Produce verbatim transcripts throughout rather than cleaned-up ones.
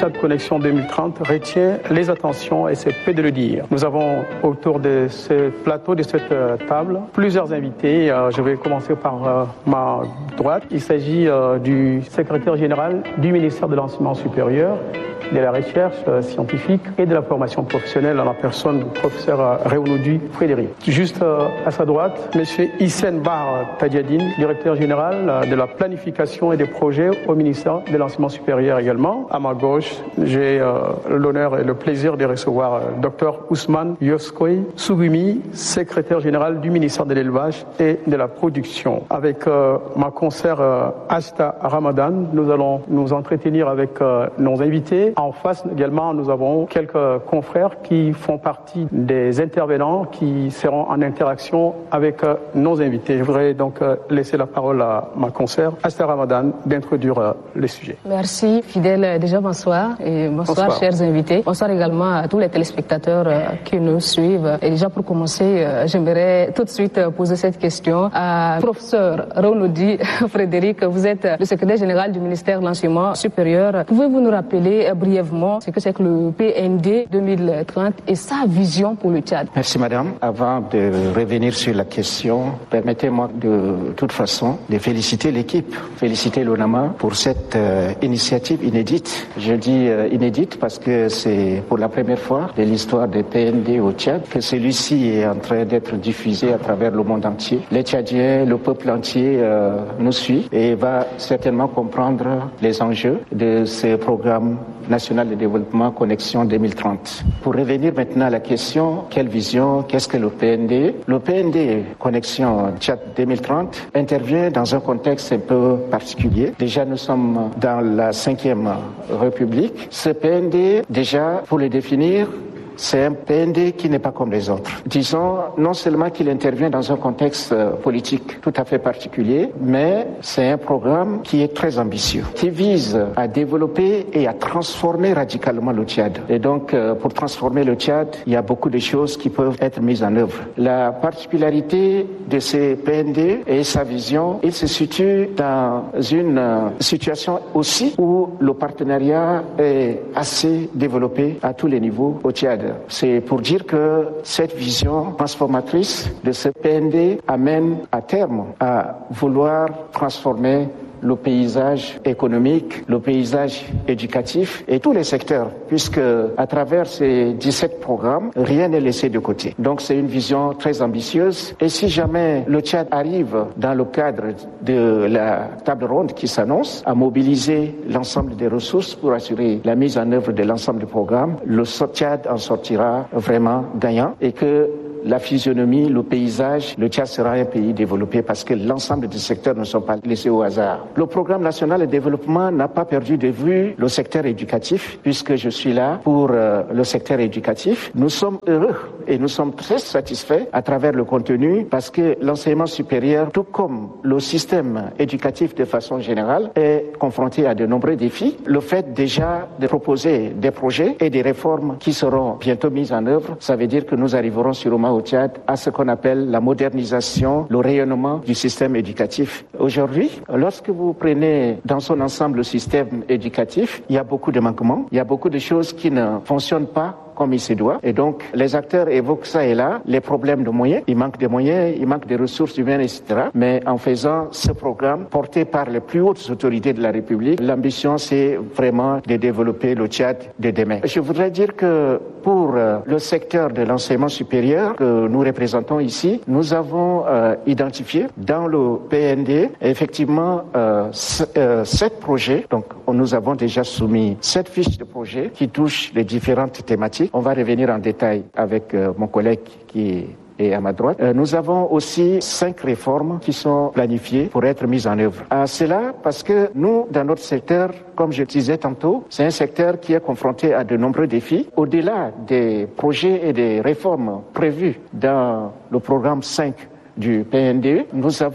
Tchad Connexion deux mille trente retient les attentions et c'est peu de le dire. Nous avons autour de ce plateau, de cette table, plusieurs invités. Je vais commencer par ma droite. Il s'agit du secrétaire général du ministère de l'Enseignement supérieur, de la recherche scientifique et de la formation professionnelle en la personne du professeur Réounoudi Frédéric. Juste à sa droite, M. Hissène Bar Tadiadine, directeur général de la planification et des projets au ministère de l'Enseignement supérieur également. À ma gauche, j'ai euh, l'honneur et le plaisir de recevoir euh, Dr Ousmane Yoskoy Sougumi, secrétaire général du ministère de l'Élevage et de la Production. Avec euh, ma consoeur euh, Asta Ramadan, nous allons nous entretenir avec euh, nos invités. En face également, nous avons quelques confrères qui font partie des intervenants qui seront en interaction avec euh, nos invités. Je voudrais donc euh, laisser la parole à ma consoeur Asta Ramadan d'introduire euh, le sujet. Merci Fidèle. Déjà bonsoir et bonsoir, bonsoir chers invités. Bonsoir également à tous les téléspectateurs euh, qui nous suivent. Et déjà pour commencer, euh, j'aimerais tout de suite poser cette question à professeur Réounoudi Frédéric. Vous êtes le secrétaire général du ministère de l'Enseignement supérieur. Pouvez-vous nous rappeler euh, brièvement ce que c'est que le P N D deux mille trente et sa vision pour le Tchad? Merci madame. Avant de revenir sur la question, permettez-moi de toute façon de féliciter l'équipe, féliciter l'ONAMA pour cette euh, initiative inédite. Je dis euh, inédite parce que c'est pour la première fois de l'histoire des P N D au Tchad que celui-ci est en train d'être diffusé à travers le monde entier. Les Tchadiens, le peuple entier euh, nous suit et va certainement comprendre les enjeux de ce programme national de développement Connexion deux mille trente. Pour revenir maintenant à la question, quelle vision, qu'est-ce que le P N D? Le P N D Connexion Tchad deux mille trente intervient dans un contexte un peu particulier. Déjà, nous sommes dans la cinquième République. Ce P N D, déjà, pour le définir, c'est un P N D qui n'est pas comme les autres. Disons, non seulement qu'il intervient dans un contexte politique tout à fait particulier, mais c'est un programme qui est très ambitieux, qui vise à développer et à transformer radicalement le Tchad. Et donc, pour transformer le Tchad, il y a beaucoup de choses qui peuvent être mises en œuvre. La particularité de ces P N D et sa vision, il se situe dans une situation aussi où le partenariat est assez développé à tous les niveaux au Tchad. C'est pour dire que cette vision transformatrice de ce P N D amène à terme à vouloir transformer le paysage économique, le paysage éducatif et tous les secteurs, puisque à travers ces dix-sept programmes, rien n'est laissé de côté. Donc c'est une vision très ambitieuse et si jamais le Tchad arrive dans le cadre de la table ronde qui s'annonce à mobiliser l'ensemble des ressources pour assurer la mise en œuvre de l'ensemble du programme, le Tchad en sortira vraiment gagnant et que la physionomie, le paysage, le Tchad sera un pays développé parce que l'ensemble des secteurs ne sont pas laissés au hasard. Le programme national de développement n'a pas perdu de vue le secteur éducatif, puisque je suis là pour euh, le secteur éducatif. Nous sommes heureux et nous sommes très satisfaits à travers le contenu parce que l'enseignement supérieur, tout comme le système éducatif de façon générale, est confronté à de nombreux défis. Le fait déjà de proposer des projets et des réformes qui seront bientôt mises en œuvre, ça veut dire que nous arriverons sûrement au Tchad à ce qu'on appelle la modernisation, le rayonnement du système éducatif. Aujourd'hui, lorsque vous prenez dans son ensemble le système éducatif, il y a beaucoup de manquements, il y a beaucoup de choses qui ne fonctionnent pas comme il se doit. Et donc, les acteurs évoquent ça et là, les problèmes de moyens. Il manque de moyens, il manque de ressources humaines, et cetera. Mais en faisant ce programme porté par les plus hautes autorités de la République, l'ambition, c'est vraiment de développer le Tchad de demain. Je voudrais dire que pour euh, le secteur de l'enseignement supérieur que nous représentons ici, nous avons euh, identifié dans le P N D effectivement euh, euh, sept projets. Donc, nous avons déjà soumis sept fiches de projets qui touchent les différentes thématiques. On va revenir en détail avec euh, mon collègue qui est à ma droite. Euh, nous avons aussi cinq réformes qui sont planifiées pour être mises en œuvre. À cela, parce que nous, dans notre secteur, comme je disais tantôt, c'est un secteur qui est confronté à de nombreux défis. Au-delà des projets et des réformes prévues dans le programme cinq du P N D E, nous avons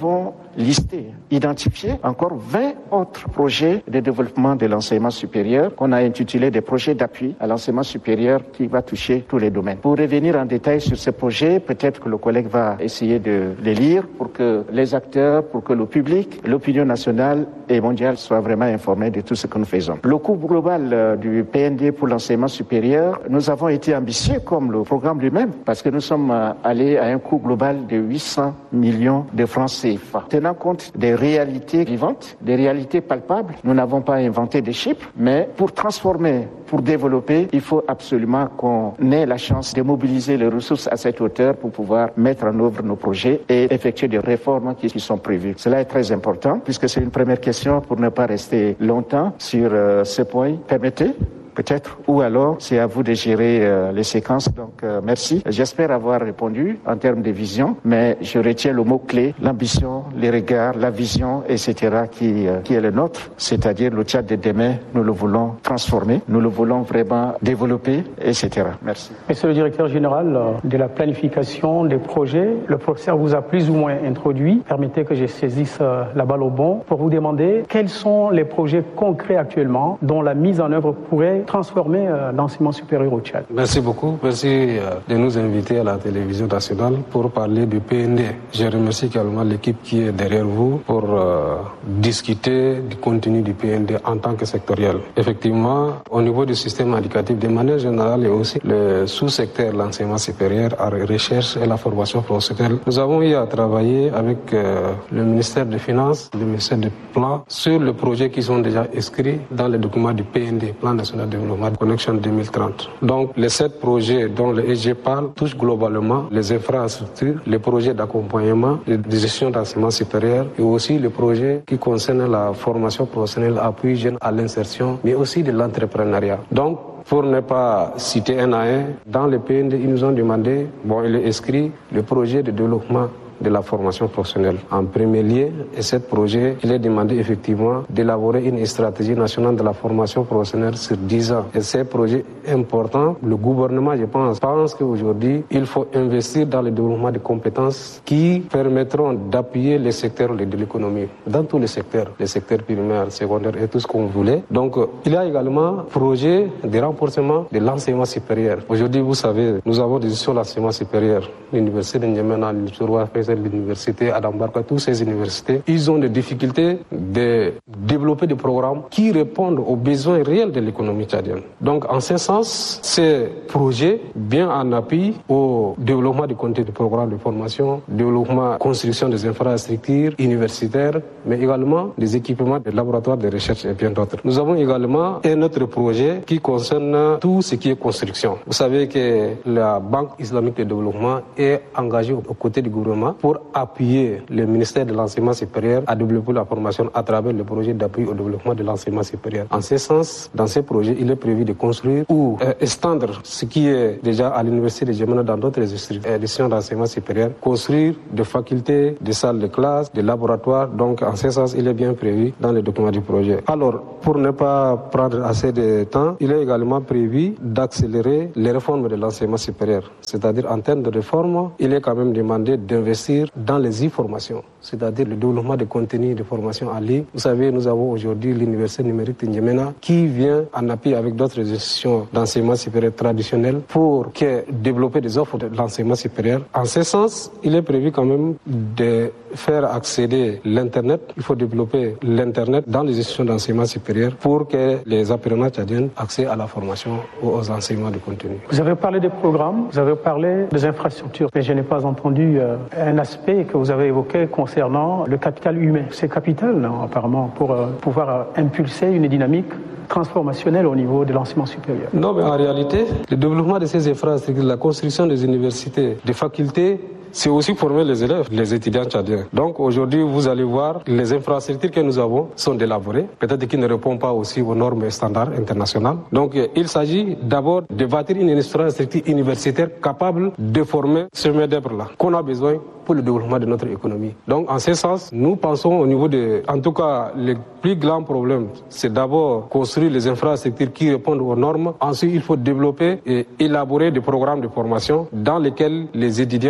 listé, identifié encore vingt autres projets de développement de l'enseignement supérieur qu'on a intitulé des projets d'appui à l'enseignement supérieur qui va toucher tous les domaines. Pour revenir en détail sur ces projets, peut-être que le collègue va essayer de les lire pour que les acteurs, pour que le public, l'opinion nationale et mondiale soient vraiment informés de tout ce que nous faisons. Le coût global du P N D pour l'enseignement supérieur, nous avons été ambitieux comme le programme lui-même parce que nous sommes allés à un coût global de huit cents millions de francs C F A. Tenant compte des réalités vivantes, des réalités palpables, nous n'avons pas inventé des chiffres, mais pour transformer, pour développer, il faut absolument qu'on ait la chance de mobiliser les ressources à cette hauteur pour pouvoir mettre en œuvre nos projets et effectuer des réformes qui sont prévues. Cela est très important puisque c'est une première question pour ne pas rester longtemps sur euh, ce point. Permettez peut-être, ou alors c'est à vous de gérer euh, les séquences. Donc euh, merci. J'espère avoir répondu en termes de vision, mais je retiens le mot-clé, l'ambition, les regards, la vision, et cetera qui, euh, qui est le nôtre, c'est-à-dire le Tchad de demain, nous le voulons transformer, nous le voulons vraiment développer, et cetera. Merci. Monsieur le directeur général de la planification des projets, le professeur vous a plus ou moins introduit. Permettez que je saisisse la balle au bon pour vous demander quels sont les projets concrets actuellement dont la mise en œuvre pourrait transformer euh, l'enseignement supérieur au Tchad. Merci beaucoup. Merci euh, de nous inviter à la télévision nationale pour parler du P N D. Je remercie également l'équipe qui est derrière vous pour euh, discuter du contenu du P N D en tant que sectoriel. Effectivement, au niveau du système éducatif, de manière générale et aussi le sous-secteur, l'enseignement supérieur, la recherche et la formation professionnelle, nous avons eu à travailler avec euh, le ministère des Finances, le ministère des Plans, sur les projets qui sont déjà inscrits dans les documents du P N D, Plan national développement Connection deux mille trente. Donc, les sept projets dont le E G parle touchent globalement les infrastructures, les projets d'accompagnement, de gestion d'enseignement supérieur et aussi les projets qui concernent la formation professionnelle, appui jeune à l'insertion, mais aussi de l'entrepreneuriat. Donc, pour ne pas citer un à un, dans le P N D, ils nous ont demandé, bon, il est inscrit le projet de développement de la formation professionnelle. En premier lieu, et ce projet, il est demandé effectivement d'élaborer une stratégie nationale de la formation professionnelle sur dix ans. Et ce projet important, le gouvernement, je pense, pense qu'aujourd'hui, il faut investir dans le développement de compétences qui permettront d'appuyer les secteurs de l'économie, dans tous les secteurs, les secteurs primaires, secondaires et tout ce qu'on voulait. Donc, il y a également un projet de renforcement de l'enseignement supérieur. Aujourd'hui, vous savez, nous avons des sur l'enseignement supérieur, l'université de N'Djamena, l'université l'université Adam Barka, toutes ces universités, ils ont des difficultés de développer des programmes qui répondent aux besoins réels de l'économie tchadienne. Donc, en ce sens, ces projets, bien en appui au développement du contenu de programmes de formation, développement, construction des infrastructures universitaires, mais également des équipements de laboratoires de recherche et bien d'autres. Nous avons également un autre projet qui concerne tout ce qui est construction. Vous savez que la Banque islamique de développement est engagée aux côtés du gouvernement pour appuyer le ministère de l'enseignement supérieur à développer la formation à travers le projet d'appui au développement de l'enseignement supérieur. En ce sens, dans ce projet, il est prévu de construire ou euh, étendre ce qui est déjà à l'université de N'Djamena dans d'autres institutions d'enseignement supérieur, construire des facultés, des salles de classe, des laboratoires. Donc, en ce sens, il est bien prévu dans le document du projet. Alors, pour ne pas prendre assez de temps, il est également prévu d'accélérer les réformes de l'enseignement supérieur. C'est-à-dire, en termes de réforme, il est quand même demandé d'investir dans les e-formations, c'est-à-dire le développement de contenus de formation en ligne. Vous savez, nous avons aujourd'hui l'université numérique de N'Djamena qui vient en appui avec d'autres institutions d'enseignement supérieur traditionnelles pour que développer des offres de l'enseignement supérieur. En ce sens, il est prévu quand même de faire accéder l'Internet. Il faut développer l'Internet dans les institutions d'enseignement supérieur pour que les apprenants tchadiens aient accès à la formation ou aux enseignements de contenu. Vous avez parlé des programmes, vous avez parlé des infrastructures, mais je n'ai pas entendu euh, un aspect que vous avez évoqué concernant le capital humain. C'est capital, non, apparemment, pour euh, pouvoir euh, impulser une dynamique transformationnelle au niveau de l'enseignement supérieur. Non, mais en réalité, le développement de ces infrastructures, la construction des universités, des facultés, c'est aussi former les élèves, les étudiants tchadiens. Donc aujourd'hui, vous allez voir, les infrastructures que nous avons sont délabrées, peut-être qu'ils ne répondent pas aussi aux normes et standards internationaux. Donc il s'agit d'abord de bâtir une infrastructure universitaire capable de former ce main-d'œuvre-là qu'on a besoin pour le développement de notre économie. Donc en ce sens, nous pensons au niveau de, en tout cas, le plus grand problème, c'est d'abord construire les infrastructures qui répondent aux normes. Ensuite, il faut développer et élaborer des programmes de formation dans lesquels les étudiants peuvent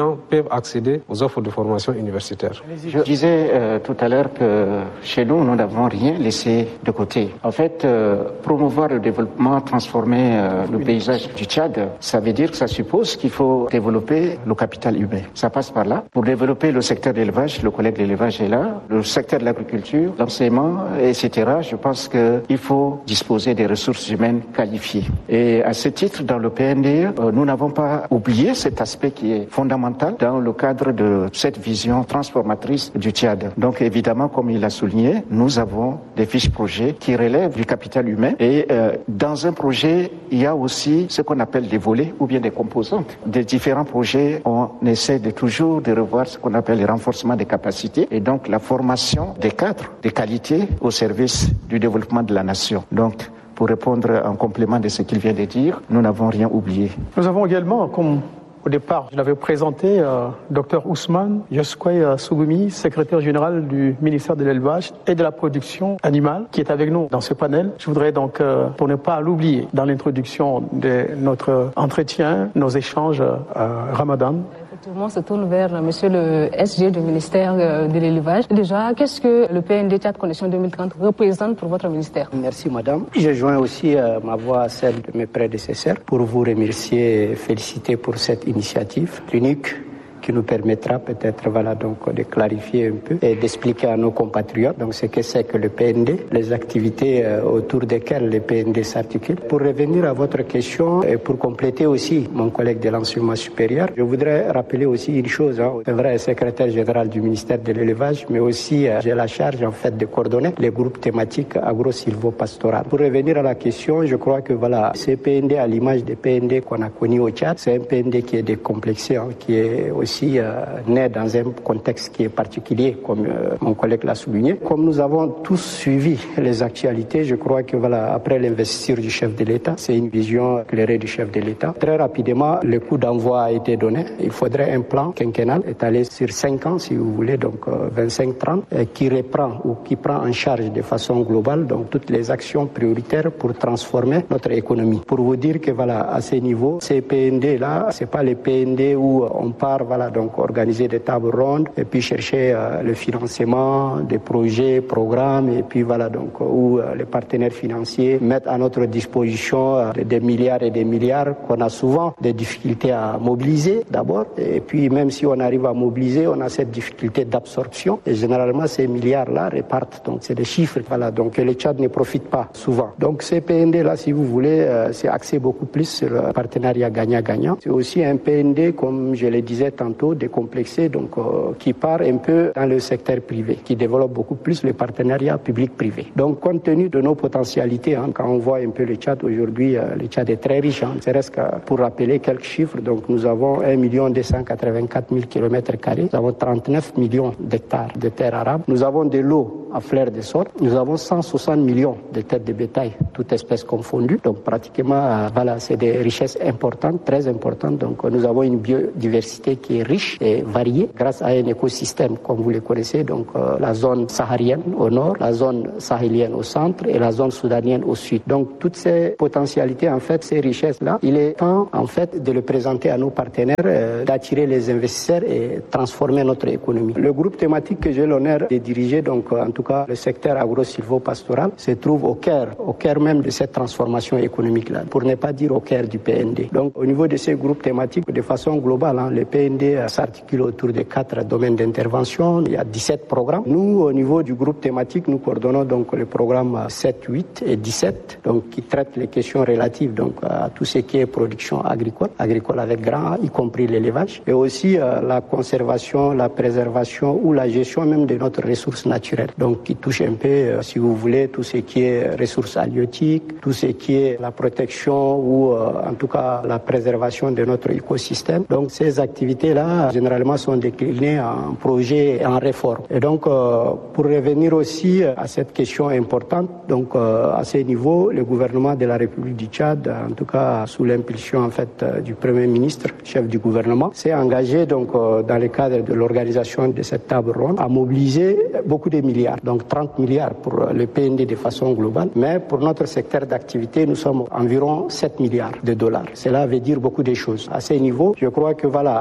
accéder aux offres de formation universitaire. Je disais euh, tout à l'heure que chez nous, nous n'avons rien laissé de côté. En fait, euh, promouvoir le développement, transformer euh, le paysage du Tchad, ça veut dire que ça suppose qu'il faut développer le capital humain. Ça passe par là. Pour développer le secteur de l'élevage, le collègue de l'élevage est là, le secteur de l'agriculture, l'enseignement, et cetera. Je pense qu'il faut disposer des ressources humaines qualifiées. Et à ce titre, dans le P N D E, euh, nous n'avons pas oublié cet aspect qui est fondamental dans le cadre de cette vision transformatrice du Tchad. Donc évidemment, comme il l'a souligné, nous avons des fiches projets qui relèvent du capital humain. Et euh, dans un projet, il y a aussi ce qu'on appelle des volets ou bien des composantes. Des différents projets, on essaie de toujours de revoir ce qu'on appelle le renforcement des capacités et donc la formation des cadres, des qualités au service du développement de la nation. Donc, pour répondre en complément de ce qu'il vient de dire, nous n'avons rien oublié. Nous avons également, comme au départ, je l'avais présenté, euh, Dr Ousmane Yoskoué Sougoumi, secrétaire général du ministère de l'Élevage et de la Production animale, qui est avec nous dans ce panel. Je voudrais donc, euh, pour ne pas l'oublier, dans l'introduction de notre entretien, nos échanges, euh, Ramadan. Effectivement, on se tourne vers monsieur le S G du ministère de l'Élevage. Déjà, qu'est-ce que le P N D Tchad Connexion deux mille trente représente pour votre ministère? Merci madame. Je joins aussi euh, ma voix à celle de mes prédécesseurs pour vous remercier et féliciter pour cette initiative unique qui nous permettra peut-être voilà donc de clarifier un peu et d'expliquer à nos compatriotes donc ce que c'est que le P N D, les activités euh, autour desquelles le P N D s'articule. Pour revenir à votre question et pour compléter aussi mon collègue de l'enseignement supérieur, je voudrais rappeler aussi une chose. Hein. C'est vrai, secrétaire général du ministère de l'Élevage, mais aussi euh, j'ai la charge en fait de coordonner les groupes thématiques agro-silvo-pastoral. Pour revenir à la question, je crois que voilà, ce P N D à l'image des P N D qu'on a connus au Tchad, c'est un P N D qui est décomplexé, hein, qui est aussi aussi euh, né dans un contexte qui est particulier, comme euh, mon collègue l'a souligné. Comme nous avons tous suivi les actualités, je crois que voilà, après l'investiture du chef de l'État, c'est une vision éclairée du chef de l'État. Très rapidement, le coup d'envoi a été donné. Il faudrait un plan quinquennal étalé sur cinq ans, si vous voulez, donc euh, vingt-cinq trente, euh, qui reprend ou qui prend en charge de façon globale donc toutes les actions prioritaires pour transformer notre économie. Pour vous dire que voilà, à ce niveau, ces P N D là, c'est pas les P N D où on part voilà donc organiser des tables rondes et puis chercher euh, le financement des projets, programmes et puis voilà donc où euh, les partenaires financiers mettent à notre disposition euh, des milliards et des milliards qu'on a souvent des difficultés à mobiliser d'abord et puis même si on arrive à mobiliser, on a cette difficulté d'absorption et généralement ces milliards là repartent donc c'est des chiffres voilà donc que le Tchad ne profite pas souvent. Donc ces P N D là si vous voulez euh, c'est axé beaucoup plus sur le partenariat gagnant-gagnant. C'est aussi un P N D comme je le disais tantôt décomplexé donc euh, qui part un peu dans le secteur privé, qui développe beaucoup plus le partenariat public-privé. Donc compte tenu de nos potentialités, hein, quand on voit un peu le Tchad aujourd'hui, euh, le Tchad est très riche. Hein, c'est reste que pour rappeler quelques chiffres, donc nous avons un million deux cent quatre-vingt-quatre mille kilomètres carrés, nous avons trente-neuf millions d'hectares de terres arables, nous avons de l'eau à fleur de sol, nous avons cent soixante millions de têtes de bétail, toutes espèces confondues. Donc pratiquement, euh, voilà, c'est des richesses importantes, très importantes. Donc nous avons une biodiversité qui est riche et variée grâce à un écosystème, comme vous le connaissez, donc euh, la zone saharienne au nord, la zone sahélienne au centre et la zone soudanienne au sud. Donc toutes ces potentialités, en fait, ces richesses-là, il est temps en fait de le présenter à nos partenaires, euh, d'attirer les investisseurs et transformer notre économie. Le groupe thématique que j'ai l'honneur de diriger, donc en tout cas le secteur agro-silvo-pastoral, se trouve au cœur, au cœur même de cette transformation économique-là, pour ne pas dire au cœur du P N D. Donc au niveau de ces groupes thématiques, de façon globale, hein, le P N D euh, s'articule autour de quatre domaines d'intervention. Il y a dix-sept programmes. Nous, au niveau du groupe thématique, nous coordonnons donc le programme sept, huit et dix-sept, donc qui traitent les questions relatives donc à tout ce qui est production agricole, agricole avec grand A, y compris l'élevage, et aussi euh, la conservation, la préservation ou la gestion même de notre ressources naturelles. Donc qui touche un peu, euh, si vous voulez, tout ce qui est ressources halieutiques, tout ce qui est la protection ou euh, en tout cas la préservation de notre écosystème. Donc ces activités-là, généralement, sont déclinées en projets et en réformes. Et donc, euh, pour revenir aussi à cette question importante, donc euh, à ce niveau, le gouvernement de la République du Tchad, en tout cas sous l'impulsion en fait du Premier ministre, chef du gouvernement, s'est engagé donc euh, dans le cadre de l'organisation de cette table ronde à mobiliser beaucoup de milliards, donc trente milliards pour le P N D de façon globale, mais pour notre secteur d'activité, nous sommes environ sept milliards de dollars. Cela veut dire beaucoup de choses. À ce niveau, je crois que voilà, on aura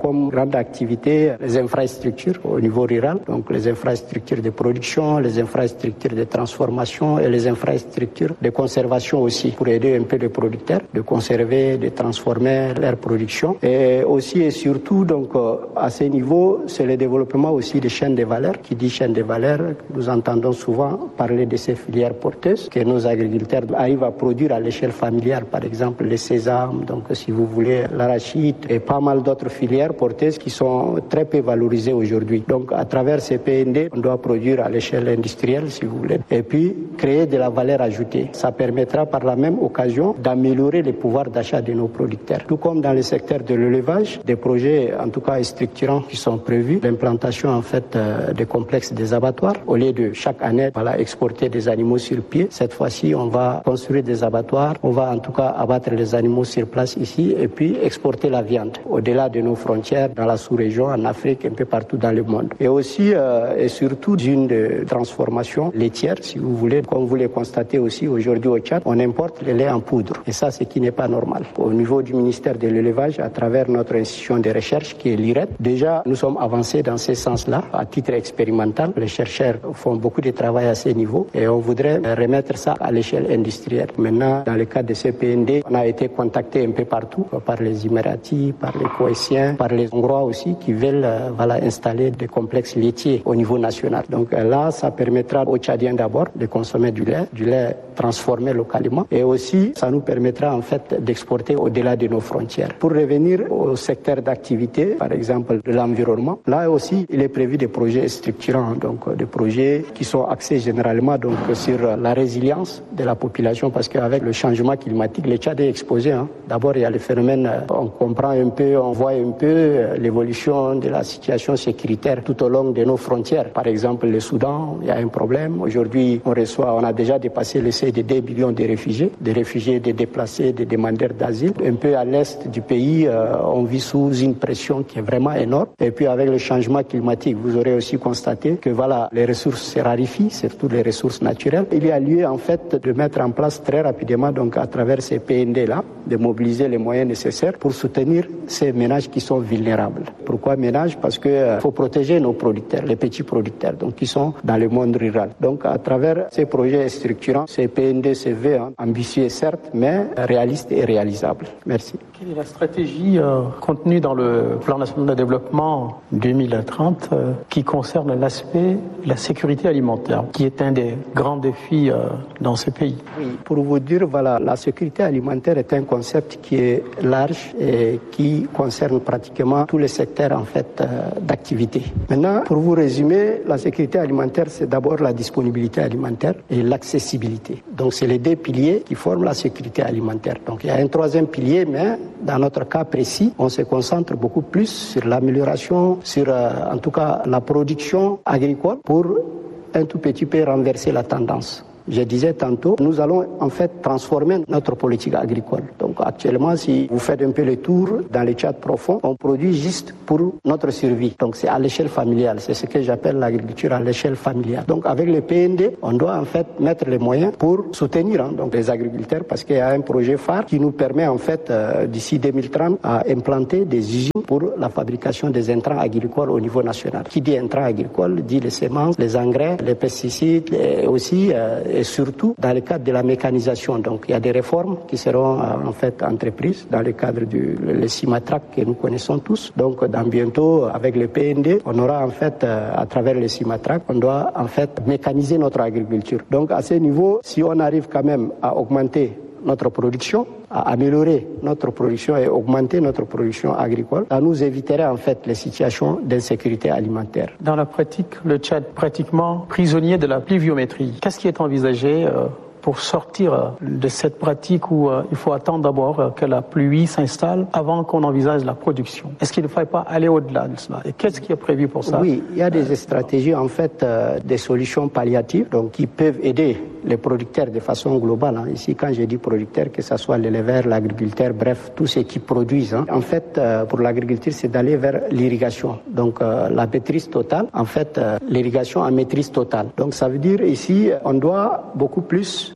comme grande activité les infrastructures au niveau rural, donc les infrastructures de production, les infrastructures de transformation et les infrastructures de conservation aussi, pour aider un peu les producteurs de conserver, de transformer leur production. Et aussi et surtout, donc, à ce niveau, c'est le développement aussi des chaînes de valeur. Qui dit chaîne de valeur, nous entendons souvent parler de ces filières porteuses que nos agriculteurs arrivent à produire à l'échelle familiale, par exemple les sésames, donc si vous voulez l'arachide et pas mal d'autres filières porteuses qui sont très peu valorisées aujourd'hui. Donc à travers ces P N D, on doit produire à l'échelle industrielle, si vous voulez, et puis créer de la valeur ajoutée. Ça permettra par la même occasion d'améliorer les pouvoirs d'achat de nos producteurs. Tout comme dans le secteur de l'élevage, des projets en tout cas structurants qui sont prévus, l'implantation en fait euh, des complexes des abattoirs. Au lieu de chaque année voilà, exporter des animaux sur pied, cette fois-ci on va construire des abattoirs, on va en tout cas abattre les animaux sur place ici et puis exporter la viande au-delà de nos frontières, dans la sous-région, en Afrique, un peu partout dans le monde. Et aussi euh, et surtout d'une de transformation laitière, si vous voulez, comme vous le constatez aussi aujourd'hui au Tchad, on importe le lait en poudre. Et ça, c'est qui n'est pas normal. Au niveau du ministère de l'élevage, à travers notre institution de recherche qui est l'I R E T, déjà nous sommes avancés dans ce sens-là, à titre expérimental. Les chercheurs font beaucoup de travail à ce niveau et on voudrait remettre ça à l'échelle industrielle. Maintenant, dans le cadre de ce P N D, on a été contacté un peu partout par les Émiratis, par les Koweïtiens, par les Hongrois aussi qui veulent euh, voilà, installer des complexes laitiers au niveau national. Donc euh, là, ça permettra aux Tchadiens d'abord de consommer du lait, du lait transformé localement et aussi ça nous permettra en fait d'exporter au-delà de nos frontières. Pour revenir au secteur d'activité, par exemple de l'environnement, là aussi il est prévu des projets structurants, donc des projets qui sont axés généralement donc sur la résilience de la population parce qu'avec le changement climatique, le Tchad est exposé. Hein. D'abord il y a le phénomène, on comprend un peu, on voit un peu l'évolution de la situation sécuritaire tout au long de nos frontières. Par exemple le Soudan, il y a un problème. Aujourd'hui on reçoit, on a déjà dépassé le seuil de deux millions de réfugiés, des réfugiés, des déplacés, des demandeurs d'asile. Un peu à l'est du pays, euh, on vit sous une pression qui est vraiment énorme. Et puis avec le changement climatique, vous aurez aussi constaté que voilà, les ressources se raréfient, surtout les ressources naturelles. Il y a lieu en fait de mettre en place très rapidement, donc à travers ces P N D-là, de mobiliser les moyens nécessaires pour soutenir ces ménages qui sont vulnérables. Pourquoi ménages? Parce qu'il euh, faut protéger nos producteurs, les petits producteurs, donc qui sont dans le monde rural. Donc à travers ces projets structurants, ces P N D se veulent hein, ambitieux certes, mais réalistes et réalisables. Merci. Quelle est la stratégie euh, contenue dans le plan national de développement deux mille trente euh, qui concerne l'aspect de la sécurité alimentaire, qui est un des grands défis euh, dans ce pays? Oui, pour vous dire, voilà, la sécurité alimentaire est un concept qui est large et qui concerne pratiquement tous les secteurs en fait euh, d'activité. Maintenant, pour vous résumer, la sécurité alimentaire, c'est d'abord la disponibilité alimentaire et l'accessibilité. Donc, c'est les deux piliers qui forment la sécurité alimentaire. Donc, il y a un troisième pilier, mais dans notre cas précis, on se concentre beaucoup plus sur l'amélioration, sur euh, en tout cas la production agricole pour un tout petit peu renverser la tendance. Je disais tantôt, nous allons en fait transformer notre politique agricole. Donc actuellement, si vous faites un peu le tour dans les Tchad profonds, on produit juste pour notre survie. Donc c'est à l'échelle familiale, c'est ce que j'appelle l'agriculture à l'échelle familiale. Donc avec le P N D, on doit en fait mettre les moyens pour soutenir hein, donc les agriculteurs parce qu'il y a un projet phare qui nous permet en fait euh, d'ici deux mille trente à implanter des usines pour la fabrication des intrants agricoles au niveau national. Qui dit intrants agricoles dit les semences, les engrais, les pesticides et aussi euh, et surtout dans le cadre de la mécanisation. Donc il y a des réformes qui seront euh, en fait entreprises dans le cadre du le Simatrac que nous connaissons tous. Donc dans bientôt avec le P N D, on aura en fait euh, à travers le Simatrac, on doit en fait mécaniser notre agriculture. Donc à ce niveau, si on arrive quand même à augmenter notre production, à améliorer notre production et augmenter notre production agricole, ça nous éviterait en fait les situations d'insécurité alimentaire. Dans la pratique, le Tchad pratiquement prisonnier de la pluviométrie. Qu'est-ce qui est envisagé euh, pour sortir de cette pratique où euh, il faut attendre d'abord euh, que la pluie s'installe avant qu'on envisage la production? Est-ce qu'il ne faille pas aller au-delà de cela? Et qu'est-ce qui est prévu pour ça? Oui, il y a des stratégies en fait, euh, des solutions palliatives donc, qui peuvent aider les producteurs de façon globale. Hein. Ici, quand je dis producteurs, que ce soit l'éleveur, l'agriculteur, bref, tous ceux qui produisent. Hein. En fait, euh, pour l'agriculture, c'est d'aller vers l'irrigation. Donc, euh, la maîtrise totale, en fait, euh, l'irrigation en maîtrise totale. Donc, ça veut dire ici, on doit beaucoup plus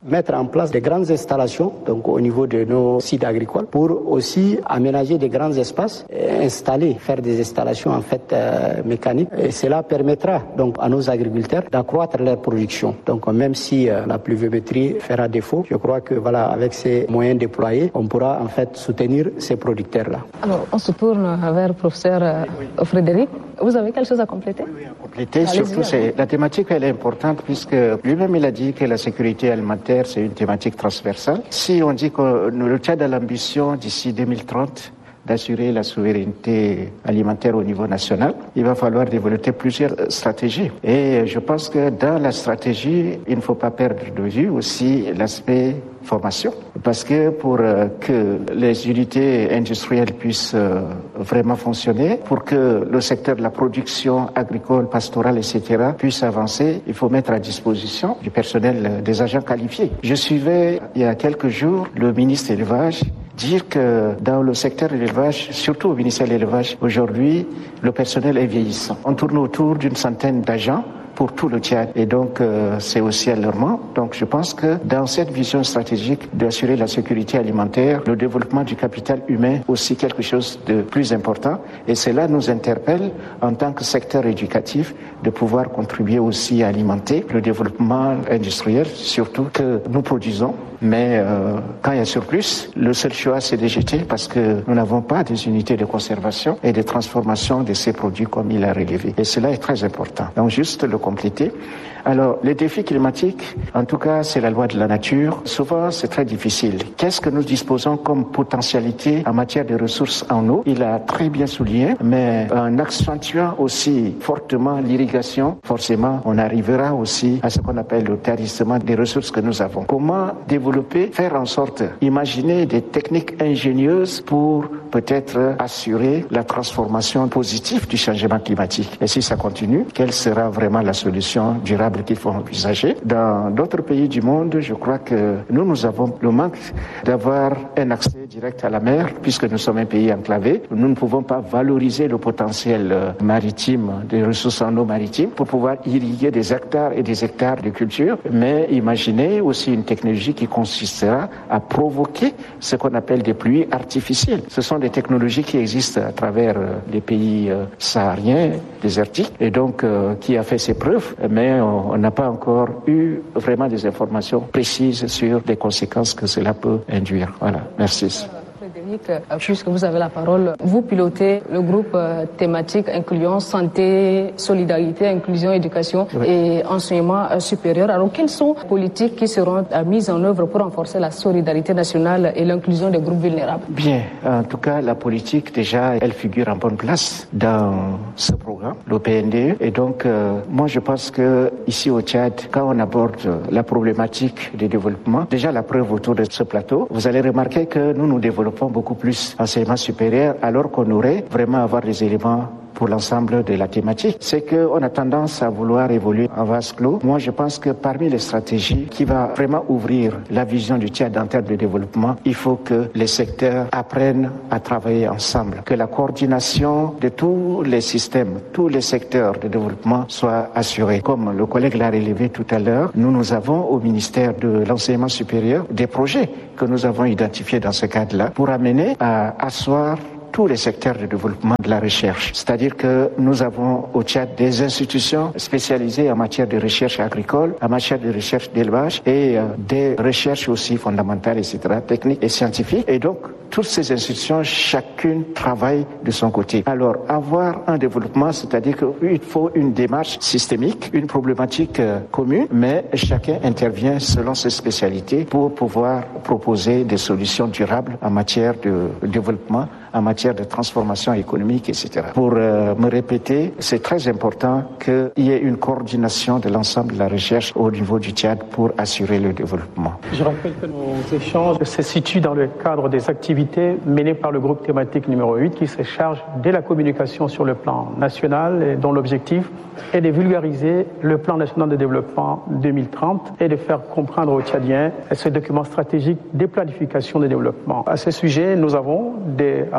mettre en place des grandes installations donc au niveau de nos sites agricoles pour aussi aménager des grands espaces, installer, faire des installations en fait euh, mécaniques. Et cela permettra donc à nos agriculteurs d'accroître leur production. Donc même si euh, la pluviométrie fera défaut, je crois que voilà, avec ces moyens déployés, on pourra en fait soutenir ces producteurs-là. Alors on se tourne vers le professeur euh, Frédéric. Vous avez quelque chose à compléter? Oui, à compléter. Surtout, c'est, la thématique elle est importante puisque lui-même il a dit que la sécurité alimentaire c'est une thématique transversale. Si on dit que le Tchad a l'ambition d'ici deux mille trente d'assurer la souveraineté alimentaire au niveau national, il va falloir développer plusieurs stratégies. Et je pense que dans la stratégie, il ne faut pas perdre de vue aussi l'aspect formation. Parce que pour euh, que les unités industrielles puissent euh, vraiment fonctionner, pour que le secteur de la production agricole, pastorale, et cetera puisse avancer, il faut mettre à disposition du personnel, euh, des agents qualifiés. Je suivais il y a quelques jours le ministre de l'élevage dire que dans le secteur de l'élevage, surtout au ministère de l'élevage, aujourd'hui, le personnel est vieillissant. On tourne autour d'une centaine d'agents pour tout le Tchad. Et donc, euh, c'est aussi alarmant. Donc, je pense que dans cette vision stratégique d'assurer la sécurité alimentaire, le développement du capital humain, aussi quelque chose de plus important. Et cela nous interpelle en tant que secteur éducatif de pouvoir contribuer aussi à alimenter le développement industriel, surtout que nous produisons. Mais euh, quand il y a surplus, le seul choix, c'est de jeter parce que nous n'avons pas des unités de conservation et de transformation de ces produits comme il a relevé. Et cela est très important. Donc, juste le compléter. Alors, les défis climatiques, en tout cas, c'est la loi de la nature. Souvent, c'est très difficile. Qu'est-ce que nous disposons comme potentialité en matière de ressources en eau? Il a très bien souligné, mais en accentuant aussi fortement l'irrigation, forcément, on arrivera aussi à ce qu'on appelle le tarissement des ressources que nous avons. Comment développer, faire en sorte, imaginer des techniques ingénieuses pour peut-être assurer la transformation positive du changement climatique. Et si ça continue, quelle sera vraiment la solution durable qu'il faut envisager? Dans d'autres pays du monde, je crois que nous, nous avons le manque d'avoir un accès direct à la mer, puisque nous sommes un pays enclavé. Nous ne pouvons pas valoriser le potentiel maritime, des ressources en eau maritime, pour pouvoir irriguer des hectares et des hectares de culture. Mais imaginez aussi une technologie qui consistera à provoquer ce qu'on appelle des pluies artificielles. Ce sont des technologies qui existent à travers les pays sahariens, désertiques, et donc euh, qui a fait ses preuves, mais on n'a pas encore eu vraiment des informations précises sur les conséquences que cela peut induire. Voilà, merci. Frédéric, puisque vous avez la parole, vous pilotez le groupe thématique inclusion, santé, solidarité, inclusion, éducation oui. et enseignement supérieur. Alors, quelles sont les politiques qui seront mises en œuvre pour renforcer la solidarité nationale et l'inclusion des groupes vulnérables? Bien, en tout cas, la politique, déjà, elle figure en bonne place dans ce programme, le P N D E. Et donc, euh, moi, je pense que ici au Tchad, quand on aborde la problématique du développement, déjà la preuve autour de ce plateau, vous allez remarquer que nous nous développons beaucoup plus enseignement supérieur alors qu'on aurait vraiment avoir des éléments pour l'ensemble de la thématique. C'est qu'on a tendance à vouloir évoluer en vase clos. Moi, je pense que parmi les stratégies qui va vraiment ouvrir la vision du Tchad en termes de développement, il faut que les secteurs apprennent à travailler ensemble, que la coordination de tous les systèmes, tous les secteurs de développement soit assurée. Comme le collègue l'a relevé tout à l'heure, nous, nous avons au ministère de l'enseignement supérieur des projets que nous avons identifiés dans ce cadre-là pour amener à asseoir tous les secteurs de développement de la recherche. C'est-à-dire que nous avons au Tchad des institutions spécialisées en matière de recherche agricole, en matière de recherche d'élevage et euh, des recherches aussi fondamentales, et cetera, techniques et scientifiques. Et donc, toutes ces institutions, chacune travaille de son côté. Alors, avoir un développement, c'est-à-dire qu'il faut une démarche systémique, une problématique euh, commune, mais chacun intervient selon ses spécialités pour pouvoir proposer des solutions durables en matière de développement, en matière de transformation économique, et cetera. Pour euh, me répéter, c'est très important qu'il y ait une coordination de l'ensemble de la recherche au niveau du Tchad pour assurer le développement. Je rappelle que nos échanges se situent dans le cadre des activités menées par le groupe thématique numéro huit qui se charge de la communication sur le plan national et dont l'objectif est de vulgariser le plan national de développement deux mille trente et de faire comprendre aux Tchadiens ce document stratégique des planifications de développement. À ce sujet, nous avons des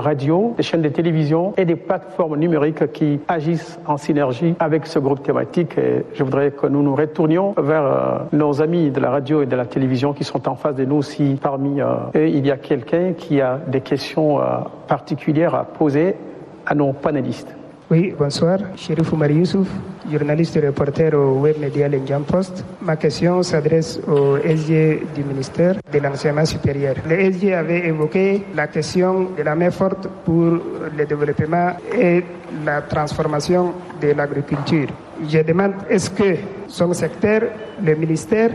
radios, des chaînes de télévision et des plateformes numériques qui agissent en synergie avec ce groupe thématique. Et je voudrais que nous nous retournions vers euh, nos amis de la radio et de la télévision qui sont en face de nous. Si parmi euh, eux, il y a quelqu'un qui a des questions euh, particulières à poser à nos panélistes. Oui, bonsoir. Chérif Oumar Youssouf, journaliste et reporter au web média L'Indian Post. Ma question s'adresse au S G du ministère de l'Enseignement supérieur. Le S G avait évoqué la question de la main forte pour le développement et la transformation de l'agriculture. Je demande, est-ce que son secteur, le ministère,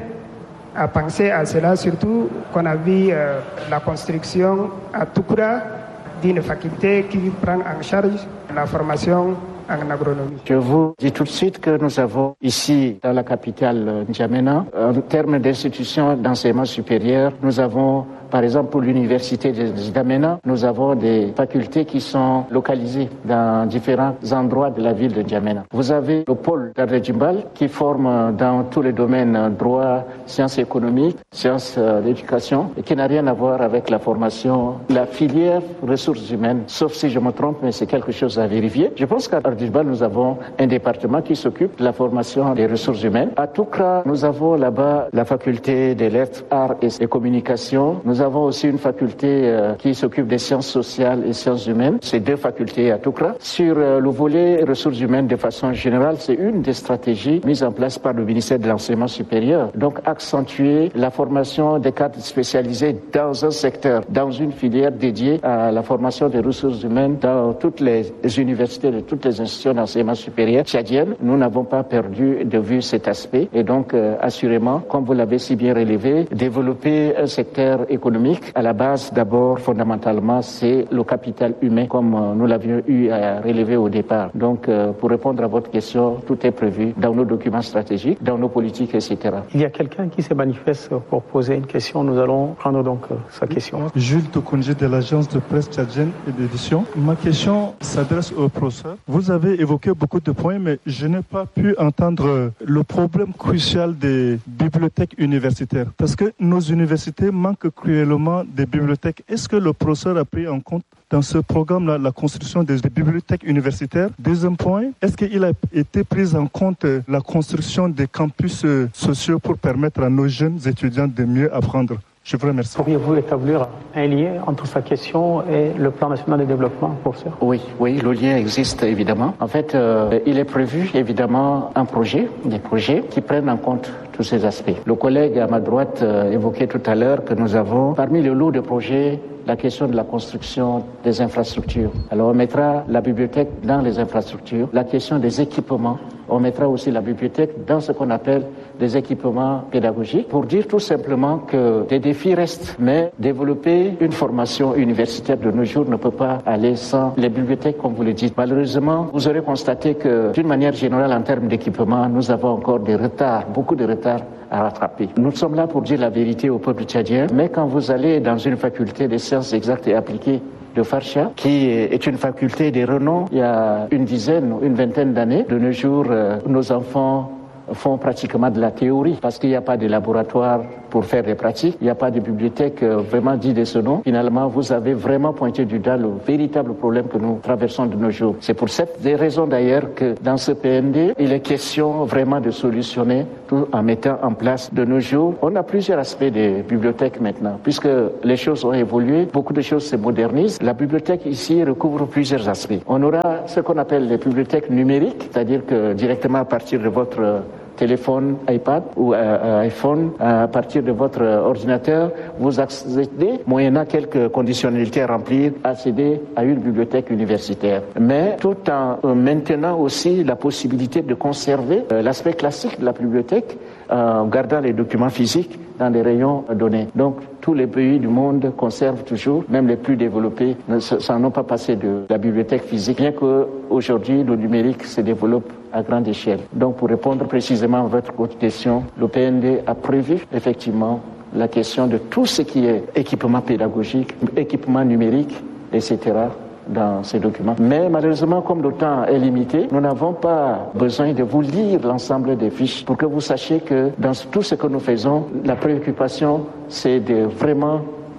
a pensé à cela, surtout qu'on a vu euh, la construction à Toukoura d'une faculté qui prend en charge la formation en agronomie. Je vous dis tout de suite que nous avons ici, dans la capitale N'Djamena, en termes d'institutions d'enseignement supérieur, nous avons, par exemple, pour l'université de N'Djamena, nous avons des facultés qui sont localisées dans différents endroits de la ville de N'Djamena. Vous avez le pôle d'Ardjimbal qui forme dans tous les domaines droit, sciences économiques, sciences d'éducation, et qui n'a rien à voir avec la formation, la filière ressources humaines, sauf si je me trompe, mais c'est quelque chose à vérifier. Je pense qu'à Ardjimbal, nous avons un département qui s'occupe de la formation des ressources humaines. À Toukra, nous avons là-bas la faculté des lettres, arts et des communications. Nous avons aussi une faculté euh, qui s'occupe des sciences sociales et sciences humaines. C'est deux facultés à Toukra. Sur euh, le volet ressources humaines de façon générale, c'est une des stratégies mises en place par le ministère de l'Enseignement supérieur. Donc, accentuer la formation des cadres spécialisés dans un secteur, dans une filière dédiée à la formation des ressources humaines dans toutes les universités, de toutes les institutions d'enseignement supérieur tchadiennes. Nous n'avons pas perdu de vue cet aspect et donc, euh, assurément, comme vous l'avez si bien relevé, développer un secteur économique, à la base, d'abord, fondamentalement, c'est le capital humain, comme euh, nous l'avions eu à relever au départ. Donc, euh, pour répondre à votre question, tout est prévu dans nos documents stratégiques, dans nos politiques, et cetera. Il y a quelqu'un qui se manifeste pour poser une question. Nous allons prendre donc euh, sa question. Jules Tokonji de l'agence de presse tchadienne et d'édition. Ma question s'adresse au professeur. Vous avez évoqué beaucoup de points, mais je n'ai pas pu entendre le problème crucial des bibliothèques universitaires. Parce que nos universités manquent cruellement des bibliothèques. Est-ce que le professeur a pris en compte dans ce programme-là la construction des bibliothèques universitaires? Deuxième point, est-ce qu'il a été pris en compte la construction des campus sociaux pour permettre à nos jeunes étudiants de mieux apprendre? Je vous remercie. Pourriez-vous établir un lien entre sa question et le plan national de développement, professeur? Oui, oui, le lien existe évidemment. En fait, euh, il est prévu évidemment un projet, des projets qui prennent en compte tous ces aspects. Le collègue à ma droite euh, évoquait tout à l'heure que nous avons, parmi le lot de projets, la question de la construction des infrastructures. Alors on mettra la bibliothèque dans les infrastructures, la question des équipements. On mettra aussi la bibliothèque dans ce qu'on appelle des équipements pédagogiques pour dire tout simplement que des défis restent. Mais développer une formation universitaire de nos jours ne peut pas aller sans les bibliothèques, comme vous le dites. Malheureusement, vous aurez constaté que d'une manière générale, en termes d'équipement, nous avons encore des retards, beaucoup de retards à rattraper. Nous sommes là pour dire la vérité au peuple tchadien, mais quand vous allez dans une faculté des sciences exactes et appliquées de Farsha, qui est une faculté de renom, il y a une dizaine ou une vingtaine d'années, de nos jours, euh, nos enfants font pratiquement de la théorie parce qu'il n'y a pas de laboratoire pour faire des pratiques, il n'y a pas de bibliothèque euh, vraiment dit de ce nom. Finalement, vous avez vraiment pointé du doigt le véritable problème que nous traversons de nos jours. C'est pour cette raison d'ailleurs que dans ce P N D, il est question vraiment de solutionner tout en mettant en place de nos jours. On a plusieurs aspects des bibliothèques maintenant, puisque les choses ont évolué, beaucoup de choses se modernisent. La bibliothèque ici recouvre plusieurs aspects. On aura ce qu'on appelle les bibliothèques numériques, c'est-à-dire que directement à partir de votre téléphone, iPad ou euh, iPhone, à partir de votre ordinateur, vous accédez, moyennant quelques conditionnalités à remplir, accéder à une bibliothèque universitaire. Mais tout en euh, maintenant aussi la possibilité de conserver euh, l'aspect classique de la bibliothèque, en euh, gardant les documents physiques dans des rayons donnés. Donc, tous les pays du monde conservent toujours, même les plus développés, ne s'en ont pas passé de la bibliothèque physique, bien qu'aujourd'hui, le numérique se développe à grande échelle. Donc, pour répondre précisément à votre question, le P N D a prévu effectivement la question de tout ce qui est équipement pédagogique, équipement numérique, et cetera, dans ces documents. Mais malheureusement, comme le temps est limité, nous n'avons pas besoin de vous lire l'ensemble des fiches pour que vous sachiez que dans tout ce que nous faisons, la préoccupation, c'est de vraiment tout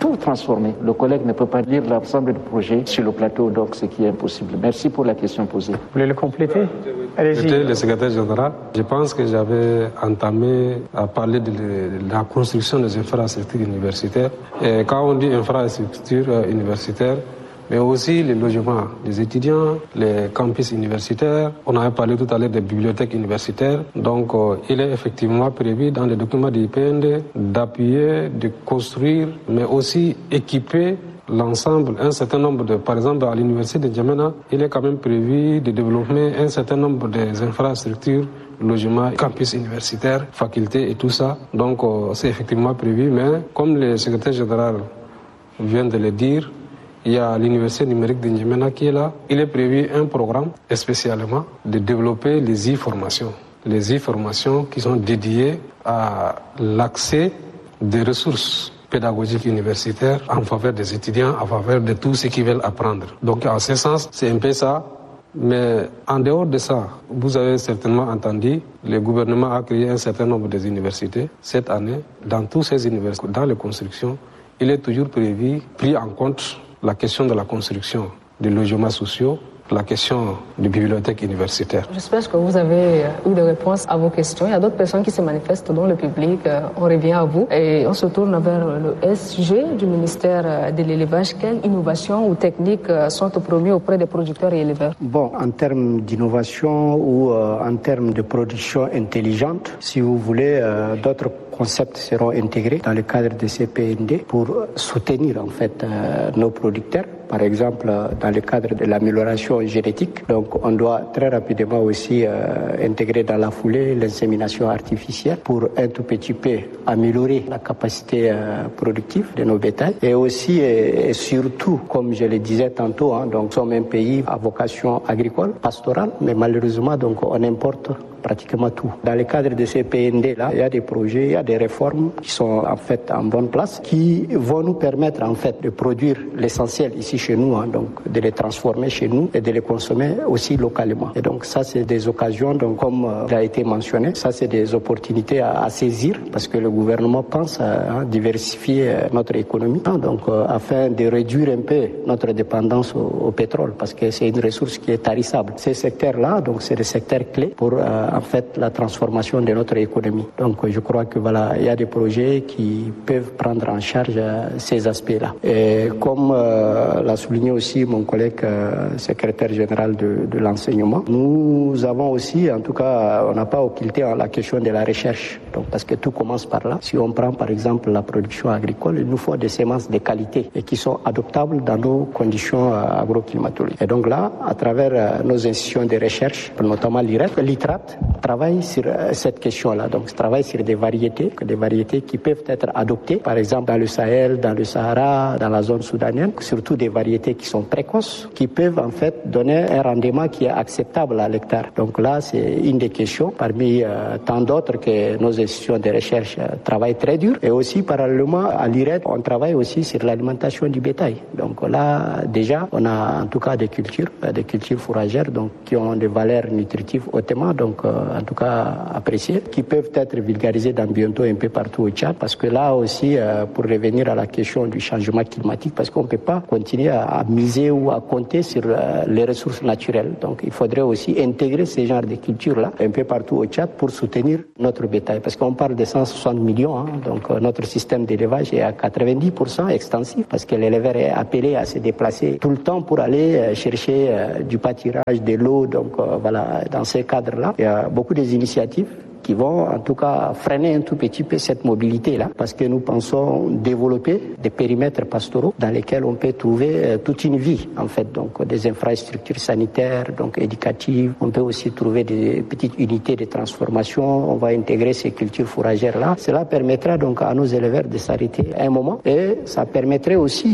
tout transformer. Le collègue ne peut pas lire l'ensemble du projet sur le plateau, donc ce qui est impossible. Merci pour la question posée. Vous voulez le compléter? Allez-y. J'étais le secrétaire général. Je pense que j'avais entamé à parler de la construction des infrastructures universitaires. Et quand on dit infrastructures universitaires, mais aussi les logements des étudiants, les campus universitaires. On avait parlé tout à l'heure des bibliothèques universitaires. Donc, euh, il est effectivement prévu dans les documents du P N D d'appuyer, de construire, mais aussi équiper l'ensemble, un certain nombre de, par exemple, à l'université de N'Djamena, il est quand même prévu de développer un certain nombre des infrastructures, logements, campus universitaires, facultés et tout ça. Donc, euh, c'est effectivement prévu, mais comme le secrétaire général vient de le dire, il y a l'université numérique de N'Djamena qui est là. Il est prévu un programme spécialement de développer les e-formations. Les e-formations qui sont dédiées à l'accès des ressources pédagogiques universitaires en faveur des étudiants, en faveur de tous ceux qui veulent apprendre. Donc en ce sens, c'est un peu ça. Mais en dehors de ça, vous avez certainement entendu, le gouvernement a créé un certain nombre d'universités. Cette année, dans toutes ces universités, dans les constructions, il est toujours prévu, pris en compte la question de la construction des logements sociaux, la question des bibliothèques universitaires. J'espère que vous avez eu des réponses à vos questions. Il y a d'autres personnes qui se manifestent dans le public. On revient à vous et on se tourne vers le S G du ministère de l'élevage. Quelles innovations ou techniques sont promues auprès des producteurs et éleveurs? Bon, en termes d'innovation ou euh, en termes de production intelligente, si vous voulez, euh, d'autres concepts seront intégrés dans le cadre de ces P N D pour soutenir en fait euh, nos producteurs. Par exemple, dans le cadre de l'amélioration génétique. Donc, on doit très rapidement aussi euh, intégrer dans la foulée l'insémination artificielle pour un tout petit peu améliorer la capacité euh, productive de nos bétails. Et aussi et, et surtout, comme je le disais tantôt, hein, donc, nous sommes un pays à vocation agricole, pastorale, mais malheureusement, donc, on importe pratiquement tout. Dans le cadre de ces P N D-là, il y a des projets, il y a des réformes qui sont en fait en bonne place, qui vont nous permettre en fait de produire l'essentiel ici chez nous, hein, donc de les transformer chez nous et de les consommer aussi localement. Et donc ça, c'est des occasions, donc comme euh, il a été mentionné, ça c'est des opportunités à, à saisir parce que le gouvernement pense à, à diversifier euh, notre économie, hein, donc euh, afin de réduire un peu notre dépendance au, au pétrole parce que c'est une ressource qui est tarissable. Ces secteurs-là, donc c'est des secteurs clés pour euh, en fait la transformation de notre économie. Donc je crois que voilà, il y a des projets qui peuvent prendre en charge euh, ces aspects-là. Et comme euh, l'a souligné aussi mon collègue euh, secrétaire général de, de l'enseignement, nous avons aussi, en tout cas, on n'a pas occulté la question de la recherche. Donc parce que tout commence par là. Si on prend par exemple la production agricole, il nous faut des semences de qualité et qui sont adoptables dans nos conditions euh, agroclimatologiques. Et donc là, à travers euh, nos institutions de recherche, notamment l'I R E T, l'I T R A T, travaille sur euh, cette question-là. Donc, travaille sur des variétés, des variétés qui peuvent être adoptées, par exemple dans le Sahel, dans le Sahara, dans la zone soudanienne, surtout des variétés qui sont précoces, qui peuvent en fait donner un rendement qui est acceptable à l'hectare. Donc là, c'est une des questions parmi euh, tant d'autres que nos institutions de recherche euh, travaillent très dur. Et aussi, parallèlement à l'I R E T, on travaille aussi sur l'alimentation du bétail. Donc là, déjà, on a en tout cas des cultures, des cultures fourragères, donc qui ont des valeurs nutritives hautement, donc euh, en tout cas appréciées, qui peuvent être vulgarisées dans bientôt un peu partout au Tchad, parce que là aussi, euh, pour revenir à la question du changement climatique, parce qu'on ne peut pas continuer à, à miser ou à compter sur euh, les ressources naturelles. Donc il faudrait aussi intégrer ces genres de cultures-là un peu partout au Tchad pour soutenir notre bétail, parce qu'on parle de cent soixante millions, hein, donc euh, notre système d'élevage est à quatre-vingt-dix pour cent extensif, parce que l'éleveur est appelé à se déplacer tout le temps pour aller euh, chercher euh, du pâturage, de l'eau, donc euh, voilà, dans ces cadres-là, il y a beaucoup d'initiatives qui vont en tout cas freiner un tout petit peu cette mobilité-là, parce que nous pensons développer des périmètres pastoraux dans lesquels on peut trouver euh, toute une vie, en fait, donc des infrastructures sanitaires, donc éducatives. On peut aussi trouver des petites unités de transformation. On va intégrer ces cultures fourragères-là. Cela permettra donc à nos éleveurs de s'arrêter à un moment et ça permettrait aussi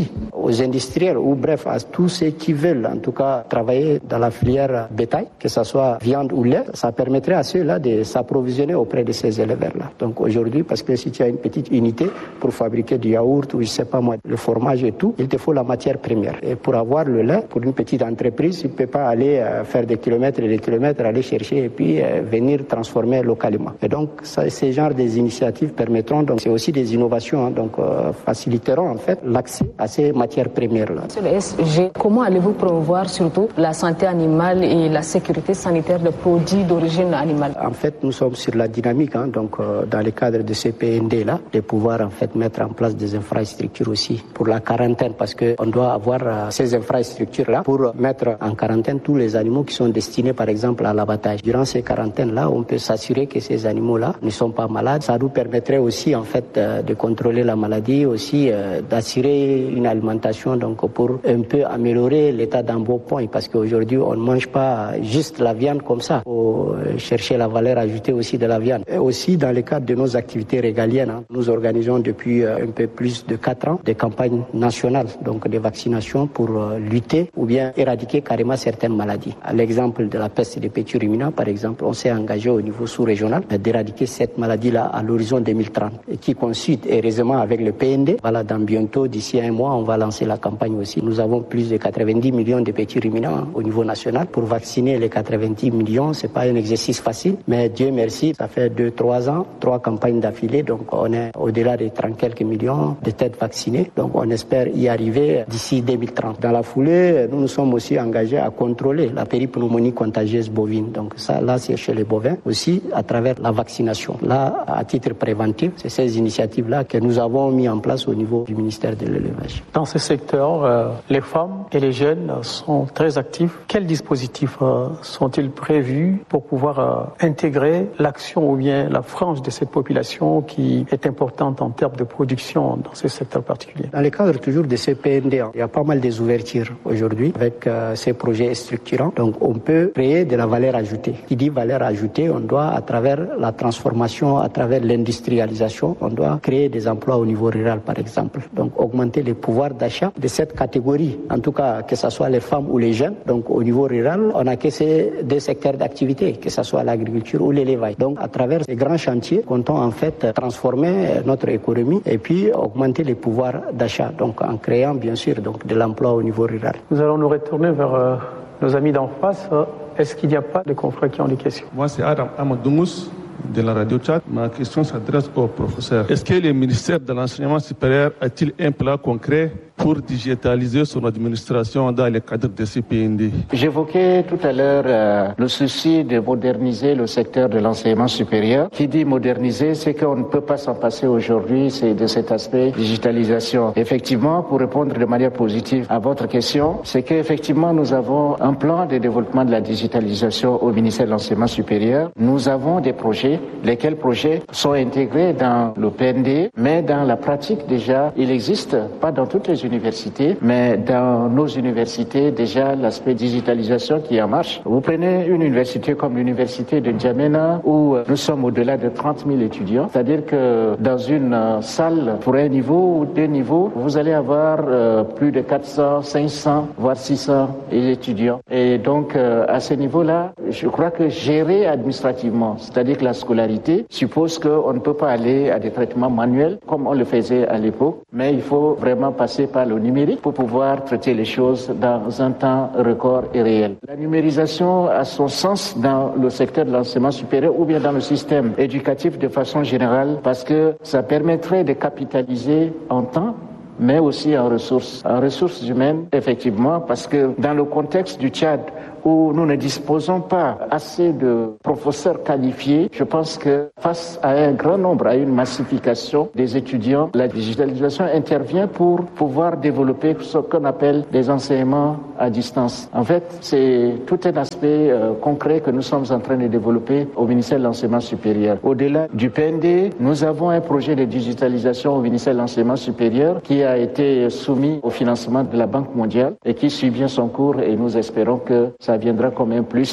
aux industriels ou bref à tous ceux qui veulent en tout cas travailler dans la filière bétail, que ce soit viande ou lait, ça permettrait à ceux-là de s'approvisionner auprès de ces éleveurs-là. Donc aujourd'hui, parce que si tu as une petite unité pour fabriquer du yaourt ou je sais pas moi, le fromage et tout, il te faut la matière première. Et pour avoir le lait, pour une petite entreprise, tu ne peux pas aller euh, faire des kilomètres et des kilomètres, aller chercher et puis euh, venir transformer localement. Et donc ça, ces genres des initiatives permettront, donc c'est aussi des innovations, hein, donc euh, faciliteront en fait l'accès à ces matières premières-là. Sur le S G, comment allez-vous promouvoir surtout la santé animale et la sécurité sanitaire des produits d'origine animale? En fait, nous sommes sur la dynamique, hein, donc euh, dans le cadre de ces P N D-là, de pouvoir en fait mettre en place des infrastructures aussi pour la quarantaine, parce que on doit avoir euh, ces infrastructures-là pour mettre en quarantaine tous les animaux qui sont destinés, par exemple, à l'abattage. Durant ces quarantaines-là, on peut s'assurer que ces animaux-là ne sont pas malades. Ça nous permettrait aussi, en fait, euh, de contrôler la maladie, aussi euh, d'assurer une alimentation, donc pour un peu améliorer l'état d'un bon point, parce qu'aujourd'hui, on ne mange pas juste la viande comme ça. Il faut chercher la valeur ajoutée aussi de la viande. Et aussi, dans le cadre de nos activités régaliennes, hein, nous organisons depuis euh, un peu plus de quatre ans des campagnes nationales, donc de vaccination pour euh, lutter ou bien éradiquer carrément certaines maladies. À l'exemple de la peste des petits ruminants, par exemple, on s'est engagé au niveau sous-régional d'éradiquer cette maladie-là à l'horizon deux mille trente, et qui coïncide heureusement avec le P N D. Voilà, dans bientôt, d'ici un mois, on va lancer la campagne aussi. Nous avons plus de quatre-vingt-dix millions de petits ruminants hein, au niveau national. Pour vacciner les quatre-vingt-dix millions, c'est pas un exercice facile, mais Dieu merci, ça fait deux, trois ans, trois campagnes d'affilée, donc on est au-delà des trente quelques millions de têtes vaccinées. Donc on espère y arriver d'ici deux mille trente. Dans la foulée, nous nous sommes aussi engagés à contrôler la péripneumonie contagieuse bovine. Donc ça, là, c'est chez les bovins aussi à travers la vaccination. Là, à titre préventif, c'est ces initiatives-là que nous avons mis en place au niveau du ministère de l'élevage. Dans ce secteur, euh, les femmes et les jeunes sont très actifs. Quels dispositifs euh, sont-ils prévus pour pouvoir euh, intégrer l'action ou bien la frange de cette population qui est importante en termes de production dans ce secteur particulier? Dans le cadre toujours de ces P N D, il y a pas mal des ouvertures aujourd'hui avec euh, ces projets structurants. Donc on peut créer de la valeur ajoutée. Qui dit valeur ajoutée, on doit à travers la transformation, à travers l'industrialisation, on doit créer des emplois au niveau rural par exemple. Donc augmenter les pouvoirs d'achat de cette catégorie, en tout cas que ce soit les femmes ou les jeunes. Donc au niveau rural, on a que ces deux secteurs d'activité, que ce soit l'agriculture ou l'élevage. Donc à travers ces grands chantiers, comptons en fait transformer notre économie et puis augmenter les pouvoirs d'achat. Donc en créant bien sûr donc de l'emploi au niveau rural. Nous allons nous retourner vers euh, nos amis d'en face. Est-ce qu'il n'y a pas de confrères qui ont des questions? Moi c'est Adam Amadoumous de la radio Tchad. Ma question s'adresse au professeur. Est-ce que le ministère de l'enseignement supérieur a-t-il un plan concret pour digitaliser son administration dans le cadre de C P N D? J'évoquais tout à l'heure euh, le souci de moderniser le secteur de l'enseignement supérieur. Qui dit moderniser, c'est qu'on ne peut pas s'en passer aujourd'hui, c'est de cet aspect digitalisation. Effectivement, pour répondre de manière positive à votre question, c'est qu'effectivement nous avons un plan de développement de la digitalisation au ministère de l'enseignement supérieur. Nous avons des projets, lesquels projets sont intégrés dans le P N D, mais dans la pratique déjà, il existe, pas dans toutes les universités, mais dans nos universités, déjà l'aspect digitalisation qui est en marche. Vous prenez une université comme l'université de N'Djamena où nous sommes au-delà de trente mille étudiants, c'est-à-dire que dans une salle pour un niveau ou deux niveaux, vous allez avoir euh, plus de quatre cents, cinq cents, voire six cents étudiants. Et donc euh, à ce niveau-là, je crois que gérer administrativement, c'est-à-dire que la scolarité suppose qu'on ne peut pas aller à des traitements manuels comme on le faisait à l'époque, mais il faut vraiment passer par le numérique pour pouvoir traiter les choses dans un temps record et réel. La numérisation a son sens dans le secteur de l'enseignement supérieur ou bien dans le système éducatif de façon générale parce que ça permettrait de capitaliser en temps mais aussi en ressources, en ressources humaines, effectivement, parce que dans le contexte du Tchad, où nous ne disposons pas assez de professeurs qualifiés, je pense que face à un grand nombre, à une massification des étudiants, la digitalisation intervient pour pouvoir développer ce qu'on appelle des enseignements à distance. En fait, c'est tout un aspect euh, concret que nous sommes en train de développer au ministère de l'Enseignement supérieur. Au-delà du P N D, nous avons un projet de digitalisation au ministère de l'Enseignement supérieur qui a été soumis au financement de la Banque mondiale et qui suit bien son cours et nous espérons que ça viendra comme un plus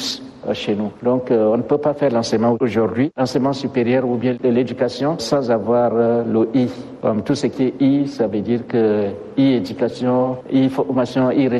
chez nous. Donc euh, on ne peut pas faire l'enseignement aujourd'hui, l'enseignement supérieur ou bien de l'éducation sans avoir euh, le I. Comme tout ce qui est I, ça veut dire que I éducation, I formation, I